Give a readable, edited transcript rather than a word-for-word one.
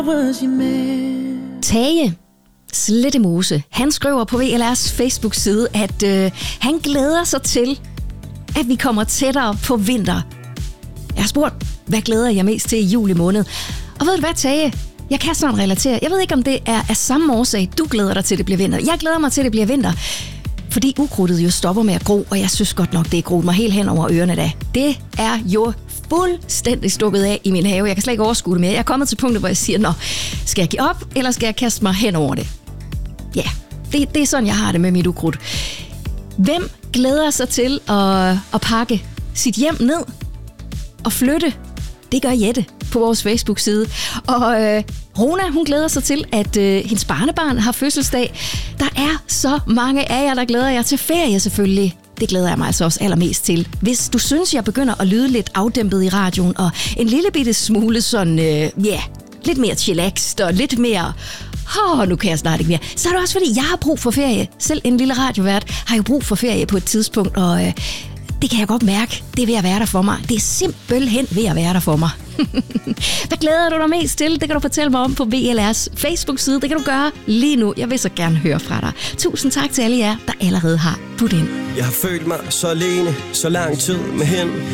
Tage Slettemose, han skriver på VLR's Facebook-side, at han glæder sig til, at vi kommer tættere på vinter. Jeg har spurgt, hvad glæder jeg mest til i juli måned? Og ved du hvad, Tage? Jeg kan snart relatere. Jeg ved ikke, om det er af samme årsag, du glæder dig til, at det bliver vinter. Jeg glæder mig til, at det bliver vinter, fordi ukrudtet jo stopper med at gro, og jeg synes godt nok, det er groet mig helt hen over ørerne da. Det er jo fuldstændig stukket af i min have. Jeg kan slet ikke overskue det mere. Jeg er kommet til punktet, hvor jeg siger, nå, skal jeg give op, eller skal jeg kaste mig hen over det? Ja, det er sådan, jeg har det med mit ukrudt. Hvem glæder sig til at pakke sit hjem ned og flytte? Det gør Jette på vores Facebook-side. Og Rona, hun glæder sig til, at hendes barnebarn har fødselsdag. Der er så mange af jer, der glæder jer til ferie selvfølgelig. Det glæder jeg mig altså også allermest til. Hvis du synes, jeg begynder at lyde lidt afdæmpet i radioen, og en lille bitte smule sådan, lidt mere chillaxed og lidt mere, nu kan jeg snart ikke mere, så er det også fordi, jeg har brug for ferie. Selv en lille radiovært har jo brug for ferie på et tidspunkt, og det kan jeg godt mærke. Det er ved at være der for mig. Det er simpelthen ved at være der for mig. Hvad glæder du dig mest til? Det kan du fortælle mig om på VLR's Facebook-side. Det kan du gøre lige nu. Jeg vil så gerne høre fra dig. Tusind tak til alle jer, der allerede har budt ind. Jeg har følt mig så alene, så lang tid med hende.